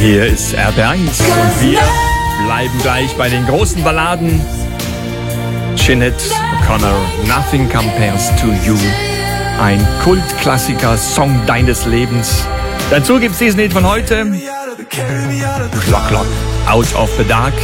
Hier ist RB1 und wir bleiben gleich bei den großen Balladen. Sinead O'Connor, Nothing Compares to You. Ein Kultklassiker, Song deines Lebens. Dazu gibt's diesen Lied von heute. Lock, Lock, Out of the Dark.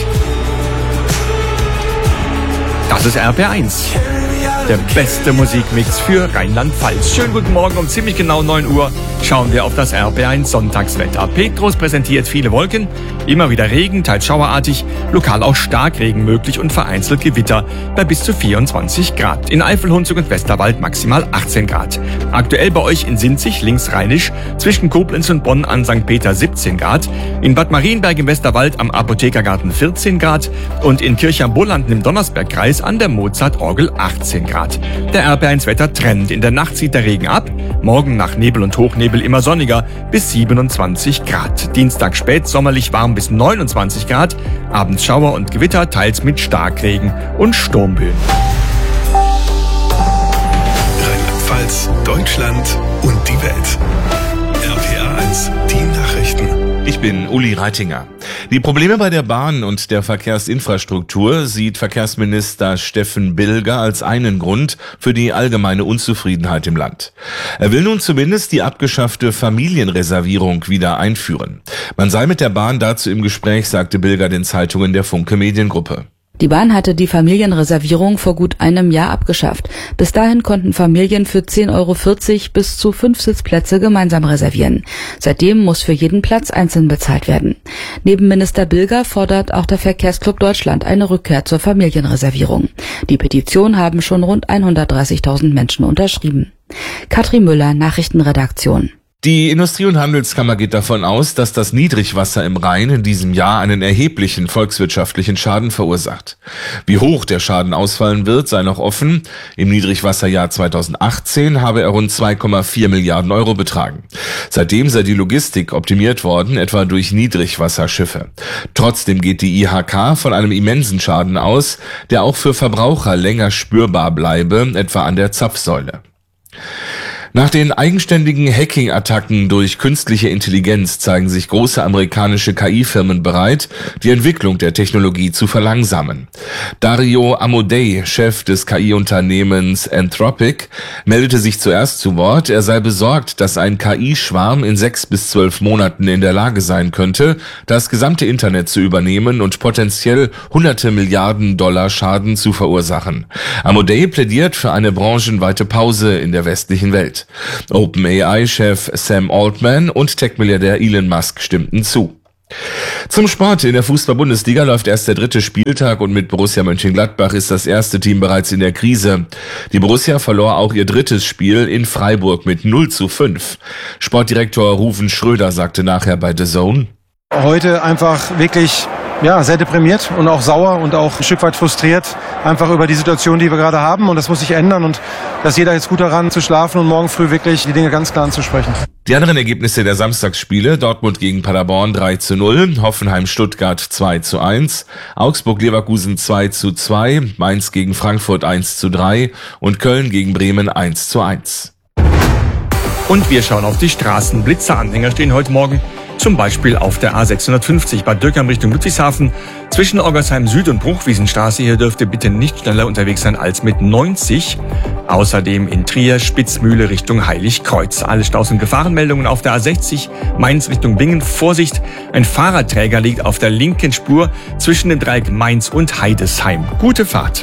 Das ist RB1. Der beste Musikmix für Rheinland-Pfalz. Schönen guten Morgen, um ziemlich genau 9 Uhr schauen wir auf das RB1 Sonntagswetter. Petrus präsentiert viele Wolken, immer wieder Regen, teils schauerartig, lokal auch Starkregen möglich und vereinzelt Gewitter bei bis zu 24 Grad. In Eifel, Hunsrück und Westerwald maximal 18 Grad. Aktuell bei euch in Sinzig, linksrheinisch, zwischen Koblenz und Bonn an St. Peter 17 Grad, in Bad Marienberg im Westerwald am Apothekergarten 14 Grad und in Kirch am Bollanden im Donnersbergkreis an der Mozartorgel 18 Grad. Der RB1-Wetter trennt. In der Nacht zieht der Regen ab. Morgen nach Nebel und Hochnebel immer sonniger bis 27 Grad. Dienstag spät sommerlich warm bis 29 Grad. Abends Schauer und Gewitter, teils mit Starkregen und Sturmböen. Rheinland-Pfalz, Deutschland und die Welt. RPR1, die Nachrichten. Ich bin Uli Reitinger. Die Probleme bei der Bahn und der Verkehrsinfrastruktur sieht Verkehrsminister Steffen Bilger als einen Grund für die allgemeine Unzufriedenheit im Land. Er will nun zumindest die abgeschaffte Familienreservierung wieder einführen. Man sei mit der Bahn dazu im Gespräch, sagte Bilger den Zeitungen der Funke Mediengruppe. Die Bahn hatte die Familienreservierung vor gut einem Jahr abgeschafft. Bis dahin konnten Familien für 10,40 € bis zu 5 Sitzplätze gemeinsam reservieren. Seitdem muss für jeden Platz einzeln bezahlt werden. Neben Minister Bilger fordert auch der Verkehrsclub Deutschland eine Rückkehr zur Familienreservierung. Die Petition haben schon rund 130.000 Menschen unterschrieben. Katrin Müller, Nachrichtenredaktion. Die Industrie- und Handelskammer geht davon aus, dass das Niedrigwasser im Rhein in diesem Jahr einen erheblichen volkswirtschaftlichen Schaden verursacht. Wie hoch der Schaden ausfallen wird, sei noch offen. Im Niedrigwasserjahr 2018 habe er rund 2,4 Milliarden € betragen. Seitdem sei die Logistik optimiert worden, etwa durch Niedrigwasserschiffe. Trotzdem geht die IHK von einem immensen Schaden aus, der auch für Verbraucher länger spürbar bleibe, etwa an der Zapfsäule. Nach den eigenständigen Hacking-Attacken durch künstliche Intelligenz zeigen sich große amerikanische KI-Firmen bereit, die Entwicklung der Technologie zu verlangsamen. Dario Amodei, Chef des KI-Unternehmens Anthropic, meldete sich zuerst zu Wort. Er sei besorgt, dass ein KI-Schwarm in 6 bis 12 Monaten in der Lage sein könnte, das gesamte Internet zu übernehmen und potenziell hunderte Milliarden $ Schaden zu verursachen. Amodei plädiert für eine branchenweite Pause in der westlichen Welt. OpenAI-Chef Sam Altman und Tech-Milliardär Elon Musk stimmten zu. Zum Sport. In der Fußball-Bundesliga läuft erst der 3. Spieltag und mit Borussia Mönchengladbach ist das erste Team bereits in der Krise. Die Borussia verlor auch ihr 3. Spiel in Freiburg mit 0:5. Sportdirektor Ruven Schröder sagte nachher bei The Zone: Heute einfach wirklich sehr deprimiert und auch sauer und auch ein Stück weit frustriert, einfach über die Situation, die wir gerade haben, und das muss sich ändern und dass jeder jetzt gut daran zu schlafen und morgen früh wirklich die Dinge ganz klar anzusprechen. Die anderen Ergebnisse der Samstagsspiele: Dortmund gegen Paderborn 3:0, Hoffenheim-Stuttgart 2:1, Augsburg-Leverkusen 2:2, Mainz gegen Frankfurt 1:3 und Köln gegen Bremen 1:1. Und wir schauen auf die Straßen. Blitzeranhänger stehen heute Morgen zum Beispiel auf der A650 Bad Dürkheim Richtung Ludwigshafen. Zwischen Oggersheim Süd und Bruchwiesenstraße hier dürft ihr bitte nicht schneller unterwegs sein als mit 90. Außerdem in Trier Spitzmühle Richtung Heiligkreuz. Alle Staus- und Gefahrenmeldungen auf der A60 Mainz Richtung Bingen. Vorsicht, ein Fahrradträger liegt auf der linken Spur zwischen dem Dreieck Mainz und Heidesheim. Gute Fahrt.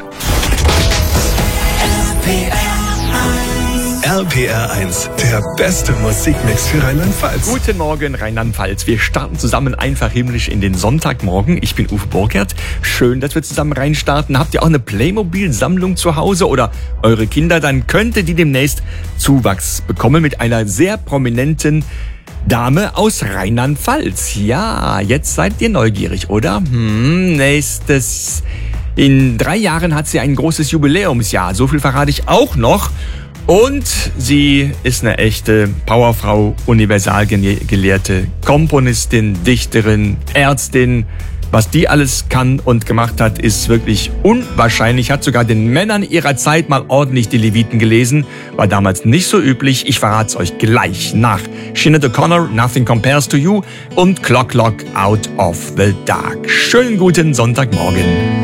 RPR1, der beste Musikmix für Rheinland-Pfalz. Guten Morgen, Rheinland-Pfalz. Wir starten zusammen einfach himmlisch in den Sonntagmorgen. Ich bin Uwe Burkert. Schön, dass wir zusammen reinstarten. Habt ihr auch eine Playmobil-Sammlung zu Hause oder eure Kinder? Dann könnte die demnächst Zuwachs bekommen mit einer sehr prominenten Dame aus Rheinland-Pfalz. Ja, jetzt seid ihr neugierig, oder? Nächstes. In 3 Jahren hat sie ein großes Jubiläumsjahr. So viel verrate ich auch noch. Und sie ist eine echte Powerfrau, Universalgelehrte, Komponistin, Dichterin, Ärztin, Was die alles kann und gemacht hat, ist wirklich unwahrscheinlich. Hat sogar den Männern ihrer Zeit mal ordentlich die Leviten gelesen. War damals nicht so üblich. Ich verrate es euch gleich nach Sinead O'Connor, Nothing Compares to You und Clock Clock Out of the Dark. Schönen guten Sonntagmorgen.